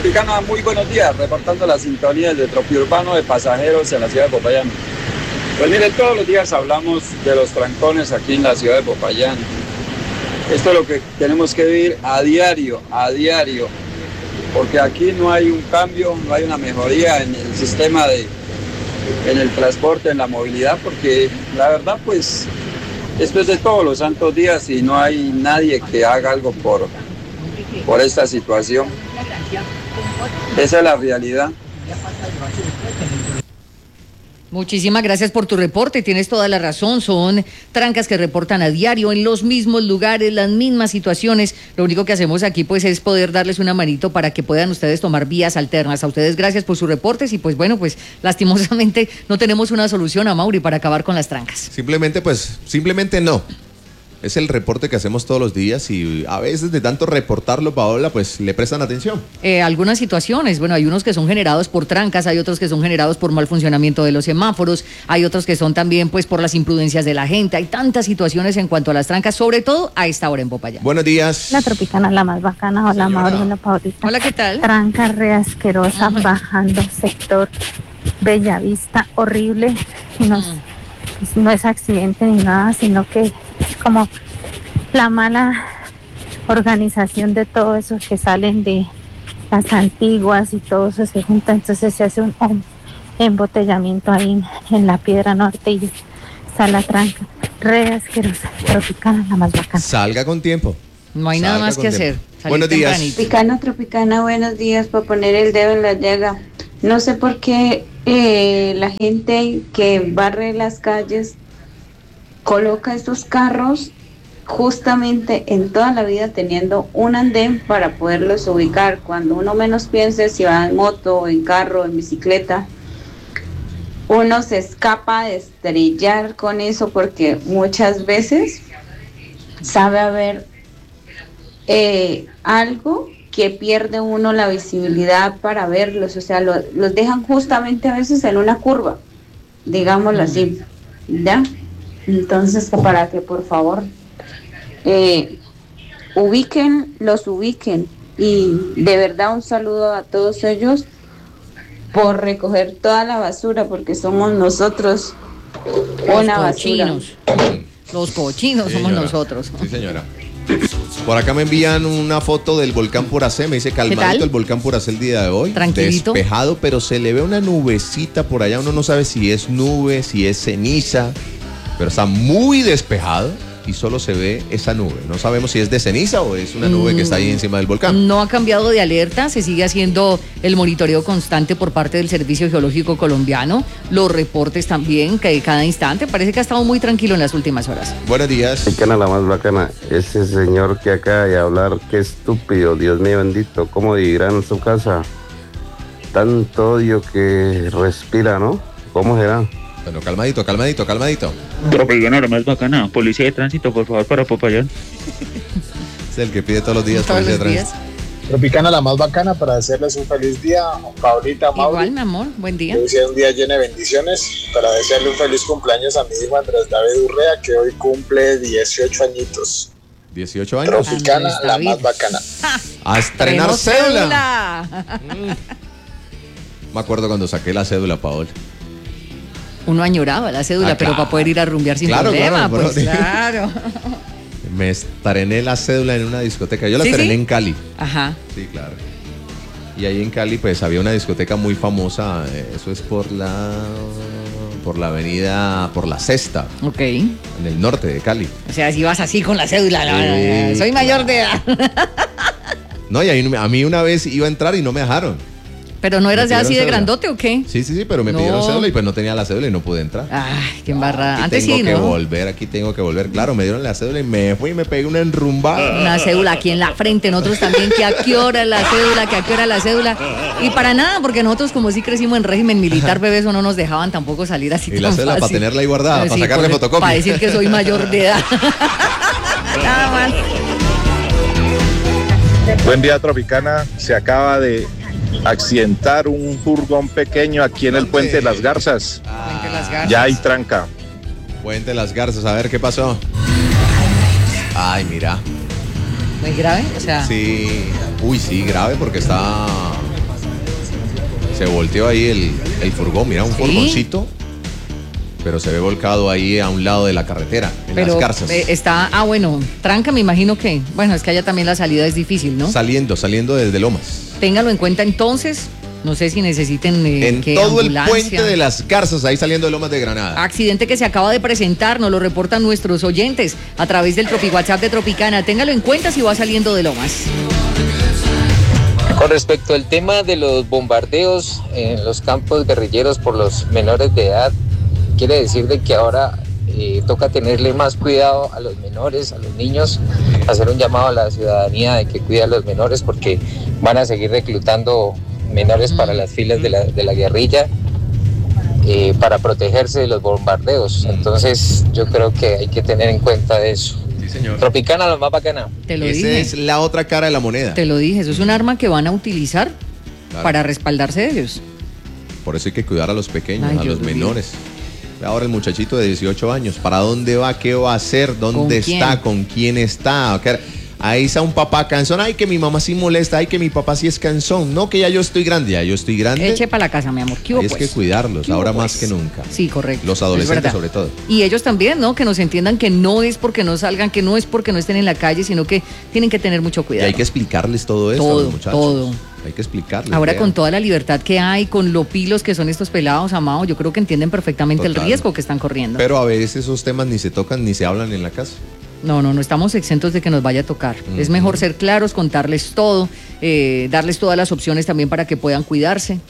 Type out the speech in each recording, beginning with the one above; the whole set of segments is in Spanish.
Tropicana, muy buenos días, reportando la sintonía del Tropiurbano de pasajeros en la ciudad de Popayán. Pues miren, todos los días hablamos de los trancones aquí en la ciudad de Popayán. Esto es lo que tenemos que vivir a diario, porque aquí no hay un cambio, no hay una mejoría en el sistema en el transporte, en la movilidad, porque la verdad, pues, esto es de todos los santos días y no hay nadie que haga algo por esta situación. Esa es la realidad. Muchísimas gracias por tu reporte, tienes toda la razón, son trancas que reportan a diario en los mismos lugares, las mismas situaciones. Lo único que hacemos aquí pues es poder darles una manito para que puedan ustedes tomar vías alternas. A ustedes gracias por sus reportes y pues bueno, pues lastimosamente no tenemos una solución, Amaury, para acabar con las trancas. Simplemente no. Es el reporte que hacemos todos los días y a veces de tanto reportarlo, Paola, pues le prestan atención. Algunas situaciones, bueno, hay unos que son generados por trancas, hay otros que son generados por mal funcionamiento de los semáforos, hay otros que son también pues por las imprudencias de la gente. Hay tantas situaciones en cuanto a las trancas, sobre todo a esta hora en Popayán. Buenos días. La Tropicana, la más bacana. Hola, Mauri, hola, Paulita. Hola, ¿qué tal? Tranca re asquerosa, bajando sector Bellavista, horrible. No es accidente ni nada, sino que es como la mala organización de todos esos que salen de las antiguas y todo eso se junta, entonces se hace un embotellamiento ahí en la Piedra Norte y está la tranca re asquerosa. Tropicana, la más bacana. Salga con tiempo. No hay nada más que hacer. Buenos días. Tropicana, buenos días, para poner el dedo en la llaga. No sé por qué la gente que barre las calles coloca estos carros justamente en toda la vida teniendo un andén para poderlos ubicar. Cuando uno menos piense, si va en moto, en carro, en bicicleta, uno se escapa de estrellar con eso porque muchas veces sabe haber algo que pierde uno la visibilidad para verlos, o sea, los dejan justamente a veces en una curva, digámoslo así, ¿ya? Entonces, para que por favor los ubiquen y de verdad un saludo a todos ellos por recoger toda la basura, porque somos nosotros una basura. Los cochinos somos nosotros. Sí, señora. Por acá me envían una foto del volcán Puracé, me dice calmadito el volcán Puracé el día de hoy. Tranquilito. Despejado, pero se le ve una nubecita por allá, uno no sabe si es nube, si es ceniza, pero está muy despejado y solo se ve esa nube. No sabemos si es de ceniza o es una nube que está ahí encima del volcán. No ha cambiado de alerta, se sigue haciendo el monitoreo constante por parte del Servicio Geológico Colombiano, los reportes también, que cada instante, parece que ha estado muy tranquilo en las últimas horas. Buenos días. Tropicana, la más bacana. Ese señor que acaba de hablar, qué estúpido, Dios mío bendito, cómo vivirá en su casa. Tanto odio que respira, ¿no? ¿Cómo será? Bueno, calmadito. Tropicana, la más bacana. Policía de tránsito, por favor, para Popayán. Es el que pide todos los días policía de tránsito. Tropicana, la más bacana, para hacerles un feliz día. Paulita, Mauri. Igual, mi amor, buen día. Que hoy sea un día lleno de bendiciones. Para desearle un feliz cumpleaños a mi hijo Andrés David Urrea, que hoy cumple 18 añitos. 18 años. Tropicana, Andrés la David. más bacana. A estrenar cédula. cédula. Me acuerdo cuando saqué la cédula, Paola. Uno añoraba la cédula, pero para poder ir a rumbear sin problema, pues claro. Me estrené la cédula en una discoteca. Yo la estrené en Cali. Ajá. Sí, claro. Y ahí en Cali, pues, había una discoteca muy famosa. Eso es por la avenida, por la Sexta. Ok. En el norte de Cali. O sea, si vas así con la cédula, soy mayor de edad. No, y ahí, a mí una vez iba a entrar y no me dejaron. ¿Pero no eras ya así de grandote o qué? Sí, pero me pidieron cédula y pues no tenía la cédula y no pude entrar. Ay, qué embarrada. Antes sí, Aquí ¿no? tengo que volver. Claro, me dieron la cédula y me fui y me pegué una enrumbada. Una cédula aquí en la frente, nosotros también, que a qué hora la cédula. Y para nada, porque nosotros como sí crecimos en régimen militar, bebés, o no nos dejaban tampoco salir así Y tan la cédula fácil. para tenerla ahí guardada, para sacarle fotocopia. Para decir que soy mayor de edad. Nada más. Buen día, Tropicana. Se acaba de accidentar un furgón pequeño aquí en el Puente de las Garzas. Ya hay tranca. Puente de las Garzas, a ver qué pasó. Ay, mira. ¿Muy grave? O sea. Sí. Uy, sí, grave porque está Se volteó ahí el furgón, mira, un furgoncito, pero se ve volcado ahí a un lado de la carretera, en las garzas. Bueno, tranca, me imagino que, bueno, es que allá también la salida es difícil, ¿no? Saliendo desde Lomas. Téngalo en cuenta entonces, no sé si necesiten en todo ambulancia. El puente de las garzas, ahí saliendo de Lomas de Granada. Accidente que se acaba de presentar, nos lo reportan nuestros oyentes a través del WhatsApp de Tropicana. Téngalo en cuenta si va saliendo de Lomas. Con respecto al tema de los bombardeos en los campos guerrilleros por los menores de edad, quiere decir de que ahora toca tenerle más cuidado a los menores, a los niños, hacer un llamado a la ciudadanía de que cuide a los menores porque van a seguir reclutando menores para las filas de la guerrilla para protegerse de los bombardeos. Entonces yo creo que hay que tener en cuenta eso. Sí, señor. Tropicana, lo más bacana. Te lo Esa dije. es la otra cara de la moneda. Te lo dije, eso es un arma que van a utilizar para respaldarse de ellos. Por eso hay que cuidar a los pequeños, a los menores. Ahora el muchachito de 18 años, ¿para dónde va? ¿Qué va a hacer? ¿Dónde está? ¿Con quién está? Ahí está un papá cansón. Ay, que mi mamá sí molesta. Ay, que mi papá sí es cansón. No, que ya yo estoy grande. Eche para la casa, mi amor. ¿Qué hubo, es pues? que cuidarlos, ahora pues? Más que nunca. Sí, correcto. Los adolescentes sobre todo. Y ellos también, ¿no? Que nos entiendan que no es porque no salgan, que no es porque no estén en la calle, sino que tienen que tener mucho cuidado. Y hay que explicarles todo eso a los muchachos. Todo. Hay que explicarles. Ahora con toda la libertad que hay, con lo pilos que son estos pelados, Amado, yo creo que entienden perfectamente el riesgo que están corriendo. Pero a veces esos temas ni se tocan ni se hablan en la casa. No estamos exentos de que nos vaya a tocar. Es mejor ser claros, contarles todo, darles todas las opciones también para que puedan cuidarse.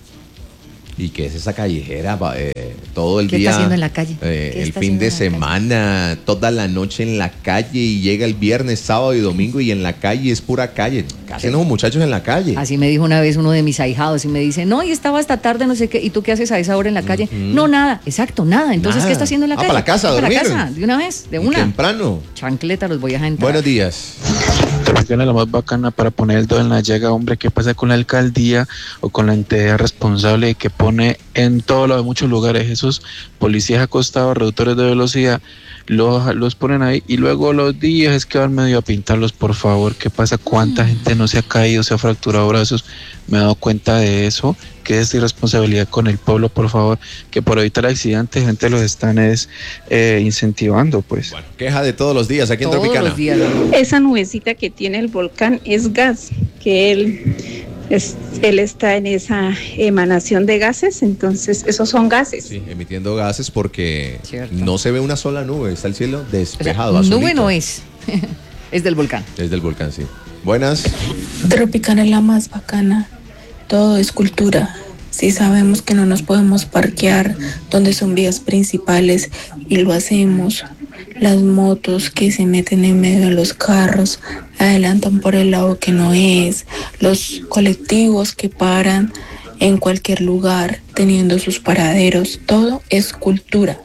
¿Y qué es esa callejera? Todo el día. ¿Qué está haciendo en la calle? El fin de semana, toda la noche en la calle y llega el viernes, sábado y domingo y en la calle es pura calle. ¿Qué hacen los muchachos en la calle? Así me dijo una vez uno de mis ahijados y me dice, no, y estaba hasta tarde, no sé qué. ¿Y tú qué haces a esa hora en la calle? No, nada. Exacto, nada. Entonces, nada. ¿qué está haciendo en la calle? Para la casa, para dormir. la casa, de una vez, de una. Temprano. Chancleta, los voy a entrar. Buenos días. Tropicana, la más bacana para poner el dedo en la llaga, hombre. ¿Qué pasa con la alcaldía o con la entidad responsable que pone en todo lo de muchos lugares esos policías acostados, reductores de velocidad, los ponen ahí y luego los días es que van medio a pintarlos, por favor? ¿Qué pasa? ¿Cuánta gente no se ha caído, se ha fracturado brazos? Me he dado cuenta de eso, que es irresponsabilidad con el pueblo, por favor, que por evitar accidentes gente los están incentivando, pues. Bueno, queja de todos los días aquí en Tropicana. Los días. Esa nubecita que tiene el volcán es gas, que él está en esa emanación de gases, entonces esos son gases. Sí, emitiendo gases porque Cierto. no se ve una sola nube, está el cielo despejado. O sea, nube no es, es del volcán. Es del volcán, sí. Buenas. Tropicana es la más bacana, todo es cultura. Si sabemos que no nos podemos parquear donde son vías principales y lo hacemos, las motos que se meten en medio de los carros, adelantan por el lado que no es, los colectivos que paran en cualquier lugar teniendo sus paraderos, todo es cultura.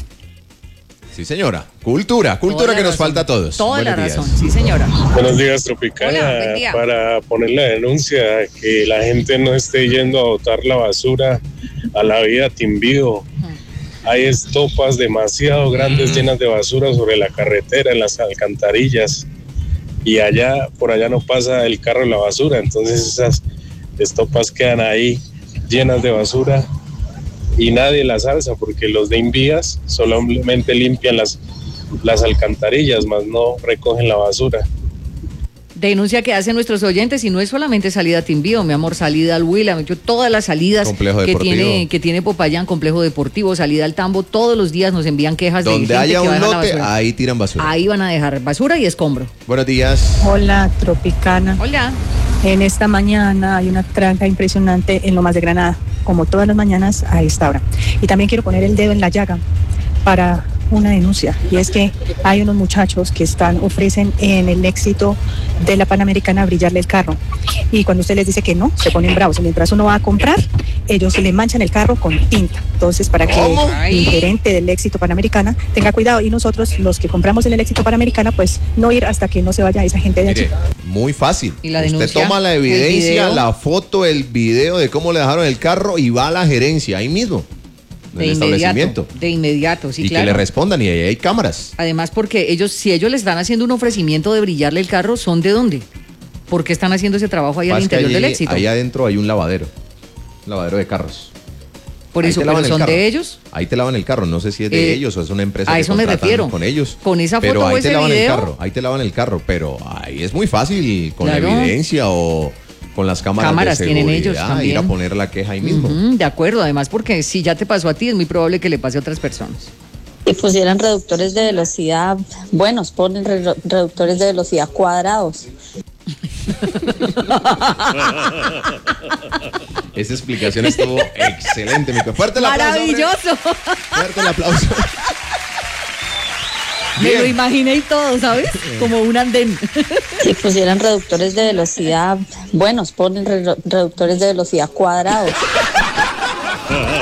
Sí, señora. Cultura que nos falta a todos. Toda la razón, sí, señora. Buenos días, Tropicana. Hola, buen día. Para poner la denuncia que la gente no esté yendo a botar la basura a la vía Timbío. Hay estopas demasiado grandes llenas de basura sobre la carretera, en las alcantarillas. Y por allá no pasa el carro de la basura. Entonces esas estopas quedan ahí llenas de basura y nadie las alza porque los de Invías solamente limpian las alcantarillas, más no recogen la basura. Denuncia que hacen nuestros oyentes y no es solamente salida a Timbío, mi amor, salida al Huila, todas las salidas que tiene Popayán, complejo deportivo, salida al Tambo, todos los días nos envían quejas de gente haya que un va a dejar lote, la basura. ahí tiran basura. Ahí van a dejar basura y escombro. Buenos días. Hola, Tropicana. Hola. En esta mañana hay una tranca impresionante en Lomas de Granada, como todas las mañanas a esta hora. Y también quiero poner el dedo en la llaga para una denuncia, y es que hay unos muchachos que ofrecen en el Éxito de la Panamericana brillarle el carro, y cuando usted les dice que no, se ponen bravos, y mientras uno va a comprar, ellos le manchan el carro con tinta. Entonces, para que el gerente del Éxito Panamericana tenga cuidado, y nosotros, los que compramos en el Éxito Panamericana, pues no ir hasta que no se vaya esa gente de allí. Muy fácil. ¿Y la usted denuncia? toma la evidencia, ¿El la foto, el video de cómo le dejaron el carro y va a la gerencia ahí mismo. De inmediato, sí, y claro. que le respondan, y ahí hay cámaras. Además, porque si ellos les están haciendo un ofrecimiento de brillarle el carro, ¿son de dónde? ¿Por qué están haciendo ese trabajo ahí al interior del Éxito? Ahí adentro hay un lavadero. lavadero de carros. Por eso, pero ¿son de ellos? Ahí te lavan el carro, no sé si es de ellos o es una empresa a que eso me refiero. Con ellos. Con esa foto pero o ese video. Ahí te lavan el carro, pero ahí es muy fácil con la evidencia o con las cámaras de seguridad, tienen ellos también. Ir a poner la queja ahí mismo. De acuerdo, además porque si ya te pasó a ti es muy probable que le pase a otras personas. Si pusieran reductores de velocidad buenos, ponen reductores de velocidad cuadrados. Esa explicación estuvo excelente, Mico. Fuerte el aplauso. Maravilloso. Hombre. Fuerte el aplauso. Me lo imaginé y todo, ¿sabes? Como un andén. Si pusieran reductores de velocidad buenos, ponen reductores de velocidad cuadrados.